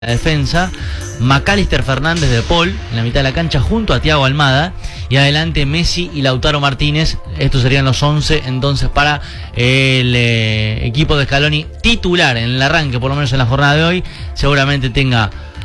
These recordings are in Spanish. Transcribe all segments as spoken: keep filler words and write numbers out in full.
La defensa, Macalister Fernández de Paul en la mitad de la cancha junto a Thiago Almada y adelante Messi y Lautaro Martínez. Estos serían los once entonces para el eh, equipo de Scaloni titular en el arranque, por lo menos en la jornada de hoy. Seguramente tenga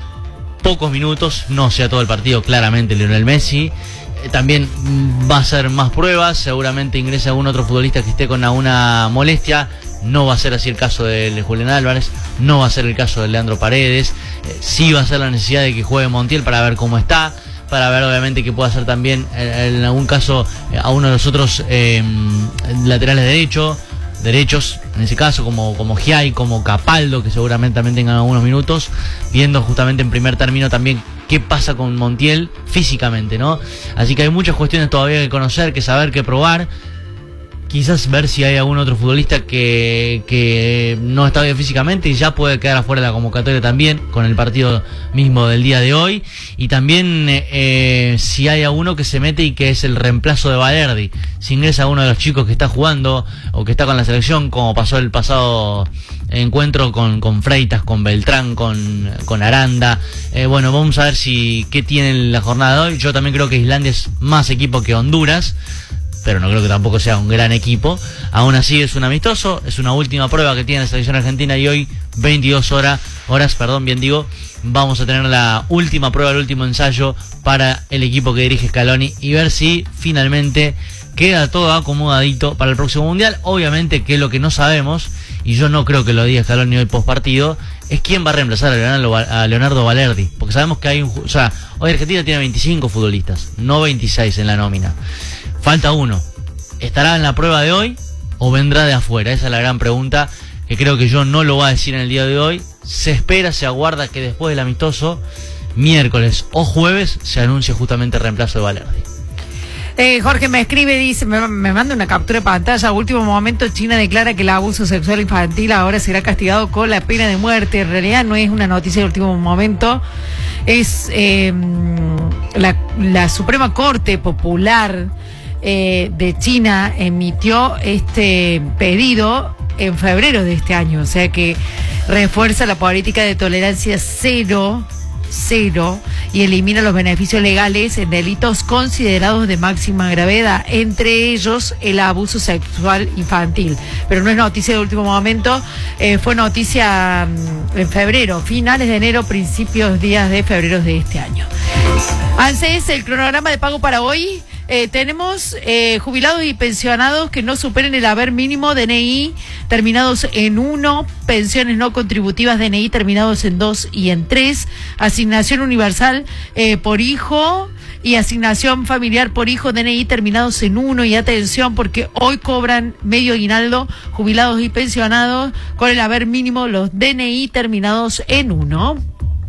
pocos minutos, no sea todo el partido claramente Lionel Messi. Eh, también va a hacer más pruebas, seguramente ingrese algún otro futbolista que esté con alguna molestia. No va a ser así el caso de Julián Álvarez, no va a ser el caso de Leandro Paredes, eh, sí va a ser la necesidad de que juegue Montiel para ver cómo está, para ver obviamente que pueda ser también en, en algún caso eh, a uno de los otros eh, laterales derecho, derechos, en ese caso como, como Giai, como Capaldo, que seguramente también tengan algunos minutos, viendo justamente en primer término también qué pasa con Montiel físicamente, ¿no? Así que hay muchas cuestiones todavía que conocer, que saber, que probar. Quizás ver si hay algún otro futbolista que, que no está bien físicamente y ya puede quedar afuera de la convocatoria también con el partido mismo del día de hoy. Y también eh, si hay alguno que se mete y que es el reemplazo de Valerdi. Si ingresa uno de los chicos que está jugando o que está con la selección, como pasó el pasado encuentro con, con Freitas, con Beltrán, con, con Aranda. Eh, bueno, vamos a ver si qué tiene la jornada de hoy. Yo también creo que Islandia es más equipo que Honduras, pero no creo que tampoco sea un gran equipo. Aún así es un amistoso, es una última prueba que tiene la selección argentina y hoy veintidós horas, horas, perdón, bien digo, vamos a tener la última prueba, el último ensayo para el equipo que dirige Scaloni y ver si finalmente queda todo acomodadito para el próximo Mundial. Obviamente que lo que no sabemos, y yo no creo que lo diga Scaloni hoy post partido, es quién va a reemplazar a Leonardo, a Leonardo Valerdi, porque sabemos que hay un, o sea, hoy Argentina tiene veinticinco futbolistas, no veintiséis en la nómina. Falta uno. ¿Estará en la prueba de hoy o vendrá de afuera? Esa es la gran pregunta, que creo que yo no lo va a decir en el día de hoy. Se espera, se aguarda que después del amistoso, miércoles o jueves, se anuncie justamente el reemplazo de Valerdi. Eh, Jorge me escribe, dice, me, me manda una captura de pantalla. Último momento, China declara que el abuso sexual infantil ahora será castigado con la pena de muerte. En realidad no es una noticia de último momento. Es eh, la, la Suprema Corte Popular Eh, de China emitió este pedido en febrero de este año, o sea que refuerza la política de tolerancia cero, cero y elimina los beneficios legales en delitos considerados de máxima gravedad, entre ellos el abuso sexual infantil. Pero no es noticia de último momento, eh, fue noticia um, en febrero, finales de enero, principios días de febrero de este año. ANSES, el cronograma de pago para hoy. Eh, tenemos eh, jubilados y pensionados que no superen el haber mínimo, D N I terminados en uno, pensiones no contributivas, D N I terminados en dos y en tres, asignación universal eh, por hijo y asignación familiar por hijo, D N I terminados en uno. Y atención, porque hoy cobran medio aguinaldo jubilados y pensionados con el haber mínimo, los D N I terminados en uno.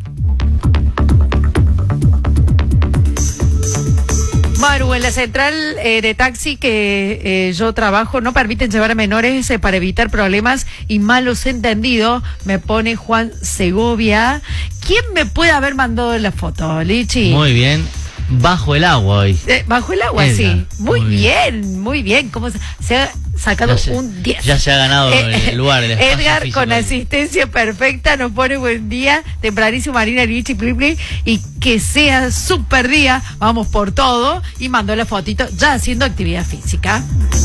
Maru, en la central eh, de taxi que eh, yo trabajo no permiten llevar a menores eh, para evitar problemas y malos entendidos, me pone Juan Segovia. ¿Quién me puede haber mandado la foto, Lichi? Muy bien. Bajo el agua hoy. Eh, bajo el agua, Edgar. sí. Muy, muy bien. bien, muy bien. ¿Cómo se, se ha sacado se, un diez? Ya se ha ganado eh, el lugar, el espacio Edgar, físico con ahí. Asistencia perfecta, nos pone buen día. Tempranísimo, Marina, Lichi, Plipli. Y que sea súper día. Vamos por todo. Y mandó la fotito ya haciendo actividad física.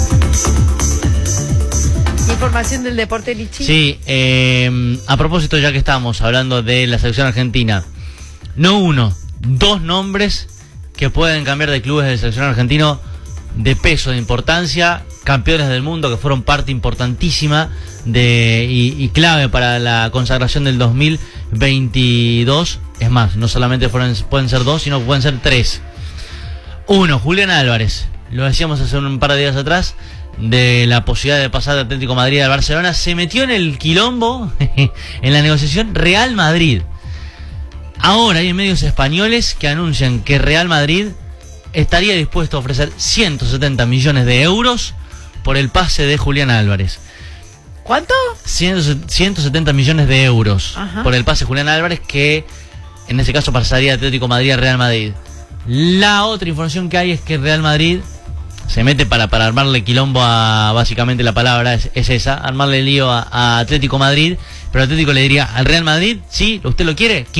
Información del deporte, Lichi. Sí, eh, a propósito, ya que estamos hablando de la selección argentina, no uno, dos nombres que pueden cambiar de clubes del seleccionado argentino de peso, de importancia, campeones del mundo que fueron parte importantísima de y, y clave para la consagración del dos mil veintidós. Es más, no solamente fueron, pueden ser dos, sino pueden ser tres. Uno, Julián Álvarez, lo decíamos hace un par de días atrás, de la posibilidad de pasar de Atlético Madrid al Barcelona, se metió en el quilombo en la negociación Real Madrid. Ahora hay medios españoles que anuncian que Real Madrid estaría dispuesto a ofrecer ciento setenta millones de euros por el pase de Julián Álvarez. ¿Cuánto? ciento setenta millones de euros. Ajá. Por el pase de Julián Álvarez, que en ese caso pasaría de Atlético Madrid a Real Madrid. La otra información que hay es que Real Madrid se mete para, para armarle quilombo a, básicamente la palabra es, es esa, armarle lío a, a Atlético Madrid, pero Atlético le diría al Real Madrid, sí, ¿usted lo quiere?